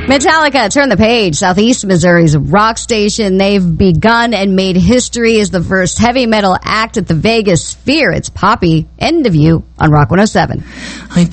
Metallica, turn the page. Southeast Missouri's rock station. They've begun and made history as the first heavy metal act at the Vegas Sphere. It's Poppy. End of You on Rock 107.